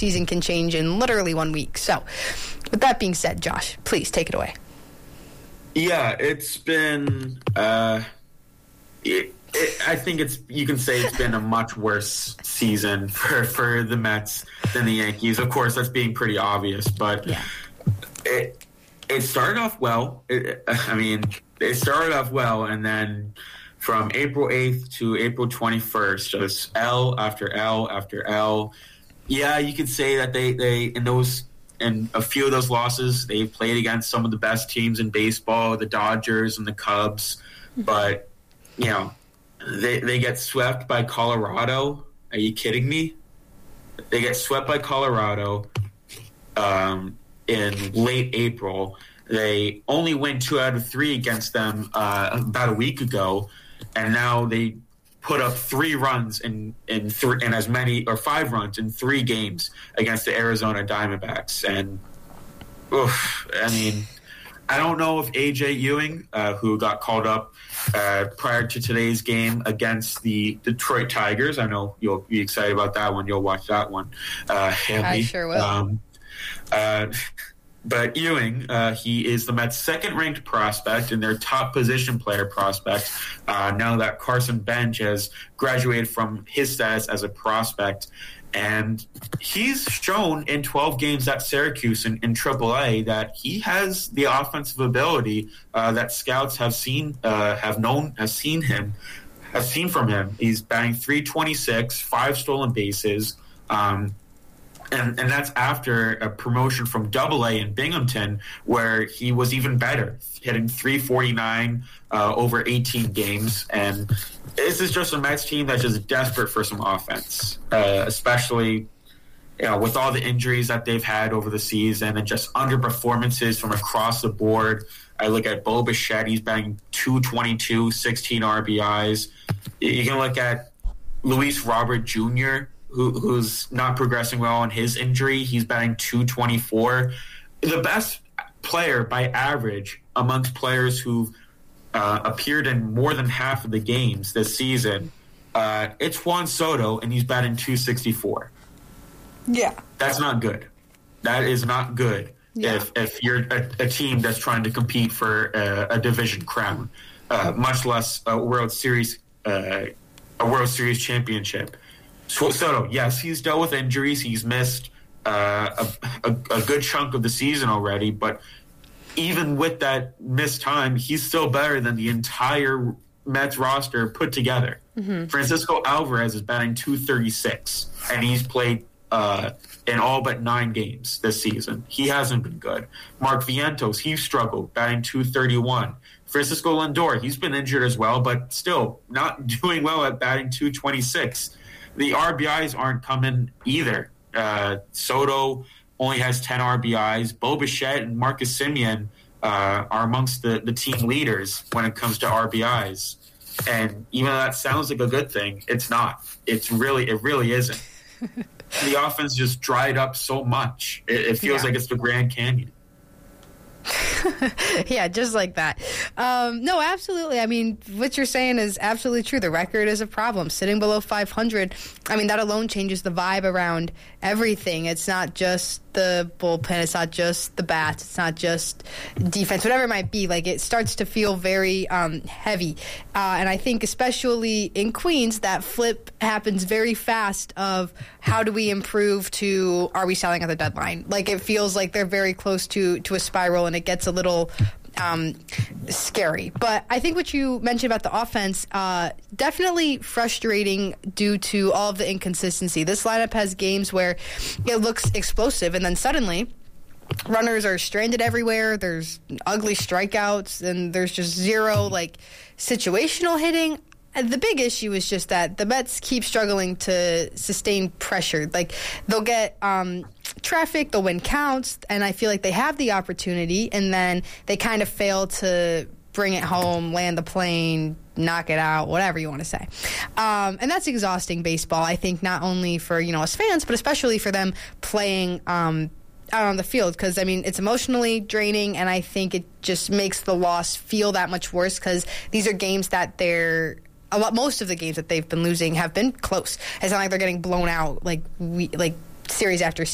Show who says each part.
Speaker 1: season can change in literally 1 week. So, with that being said, Josh, please take it away.
Speaker 2: Yeah, it's been... I think you can say it's been a much worse season for the Mets than the Yankees. Of course, that's being pretty obvious, but it started off well. It started off well, and then from April 8th to April 21st, just L after L after L. Yeah, you could say that they in a few of those losses, they've played against some of the best teams in baseball, the Dodgers and the Cubs, but, you know, they get swept by Colorado. Are you kidding me? They get swept by Colorado in late April. They only win 2 out of 3 against them about a week ago, and now they put up 3 runs in 5 runs in 3 games against the Arizona Diamondbacks. And I don't know if AJ Ewing, who got called up prior to today's game against the Detroit Tigers, I know you'll be excited about that one. You'll watch that one, Haley.
Speaker 1: I sure will.
Speaker 2: But Ewing, he is the Mets' second-ranked prospect and their top position player prospect. Now that Carson Bench has graduated from his status as a prospect, and he's shown in 12 games at Syracuse in AAA that he has the offensive ability that scouts have seen from him. He's batting .326, 5 stolen bases. And that's after a promotion from AA in Binghamton, where he was even better, hitting .349 over 18 games. And this is just a Mets team that's just desperate for some offense, especially with all the injuries that they've had over the season and just underperformances from across the board. I look at Bo Bichette, he's batting .222, 16 RBIs. You can look at Luis Robert Jr., who's not progressing well on his injury. He's batting .224. The best player by average amongst players who appeared in more than half of the games this season, it's Juan Soto, and he's batting .264.
Speaker 1: Yeah.
Speaker 2: That's not good. That is not good if you're a team that's trying to compete for a division crown, much less a World Series championship. Soto, yes, he's dealt with injuries. He's missed a good chunk of the season already, but even with that missed time, he's still better than the entire Mets roster put together. Mm-hmm. Francisco Alvarez is batting .236, and he's played in all but 9 games this season. He hasn't been good. Mark Vientos, he's struggled, batting .231. Francisco Lindor, he's been injured as well, but still not doing well at batting .226. The RBIs aren't coming either. Soto only has 10 RBIs. Bo Bichette and Marcus Semien are amongst the team leaders when it comes to RBIs. And even though that sounds like a good thing, it's not. It really isn't. The offense just dried up so much. It feels like it's the Grand Canyon.
Speaker 1: Yeah, just like that. No, absolutely. I mean, what you're saying is absolutely true. The record is a problem. Sitting below 500, I mean, that alone changes the vibe around everything. It's not just the bullpen. It's not just the bats. It's not just defense, whatever it might be. Like, it starts to feel very heavy. And I think especially in Queens, that flip happens very fast of how do we improve to are we selling at the deadline? Like, it feels like they're very close to a spiral, and it gets a little scary. But I think what you mentioned about the offense, definitely frustrating due to all of the inconsistency. This lineup has games where it looks explosive, and then suddenly runners are stranded everywhere. There's ugly strikeouts, and there's just zero, situational hitting. The big issue is just that the Mets keep struggling to sustain pressure. Like, they'll get traffic, they'll win counts, and I feel like they have the opportunity, and then they kind of fail to bring it home, land the plane, knock it out, whatever you want to say. And that's exhausting baseball, I think, not only for, us fans, but especially for them playing out on the field, because, it's emotionally draining, and I think it just makes the loss feel that much worse, because these are games that most of the games that they've been losing have been close. It's not like they're getting blown out series after